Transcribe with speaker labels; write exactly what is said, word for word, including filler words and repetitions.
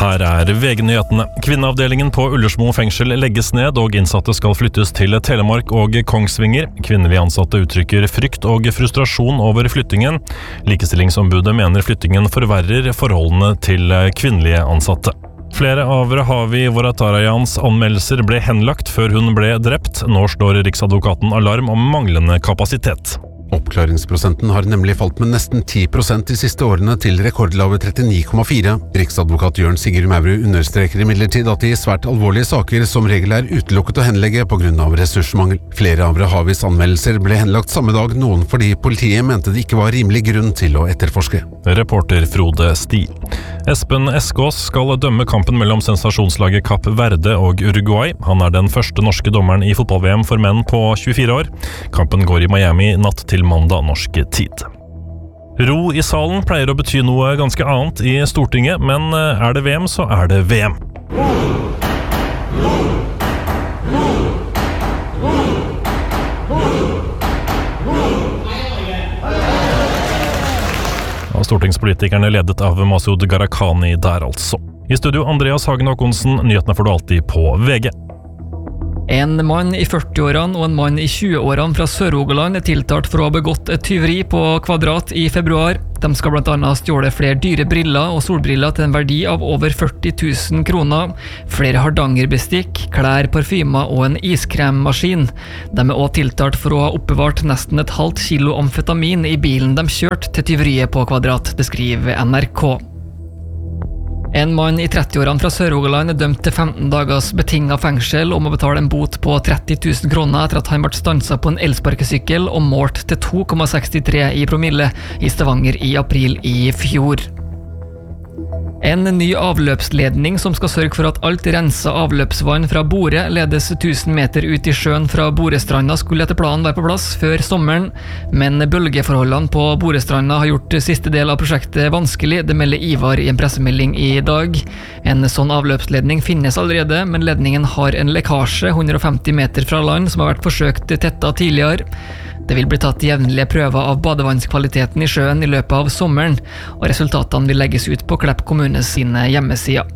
Speaker 1: Her er V G-nyhetene. Kvinneavdelingen på Ullersmo fengsel legges ned, og innsatte skal flyttes til Telemark og Kongsvinger. Kvinnelige ansatte uttrykker frykt og frustrasjon over flyttingen. Likestillingsombudet mener flyttingen forverrer forholdene til kvinnelige ansatte. Flere av Rahavi Voratarayans anmeldelser ble henlagt før hun ble drept. Nå slår Riksadvokaten alarm om manglende kapasitet.
Speaker 2: Oppklaringsprosenten har nemlig falt med nesten ti prosent de siste årene til rekordlave trettini komma fire. Riksadvokat Jørn Sigurd Maurud understreker imidlertid at de svært alvorlige saker som regel er utelukket å henlegge på grunn av ressursmangel. Flere av Rahavis anmeldelser ble henlagt samme dag, noen fordi politiet mente det ikke var rimelig grunn til å etterforske.
Speaker 1: Reporter Frode Sti. Espen Eskås skal dømme kampen mellom sensasjonslaget Kapp Verde og Uruguay. Han er den første norske dommeren i fotball-V M for menn på tjuefire år. Kampen går i Miami natt til mandag norsk tid. Ro i salen pleier å bety noe ganske annet i Stortinget, men er det V M, så er det V M. Stortingspolitikerne ledet av Masud Gharahkhani der altså. I studio Andreas Hagen Håkonsen, nyhetene får du alltid på V G.
Speaker 3: En mann i førti-årene og en mann i tjue-årene fra Sør-Rogaland er tiltalt for å ha begått et tyveri på Kvadrat i februar. De skal blant annet stjåle flere dyre briller og solbriller til en verdi av over førti tusen kroner, flere hardangerbestikk, klær, parfymer og en iskremmaskin. De er også tiltalt for å ha oppbevart nesten et halvt kilo amfetamin i bilen de kjørte til tyveriet på Kvadrat, det skriver N R K. En mann i tretti-årene fra Sør-Rogaland er dømt til femten dagers betinget fengsel om å betale en bot på tretti tusen kroner etter at han ble stanset på en elsparkesykkel og målt til to komma sekstitre i promille i Stavanger i april i fjor. En ny avløpsledning som skal sørge for at alt renset avløpsvann fra Bore ledes tusen meter ut i sjøen fra Borestranda skulle etter planen være på plass før sommeren, men bølgeforholdene på Borestranda har gjort siste del av prosjektet vanskelig, det melder Ivar i en pressemelding i dag. En sånn avløpsledning finnes allerede, men ledningen har en lekkasje hundre og femti meter fra land som har vært forsøkt tettet tidligere. Det vil bli tatt jevnlige prøver av badevannskvaliteten i sjøen i løpet av sommeren, og resultatene vil legges ut på Klepp kommune sine hjemmesider.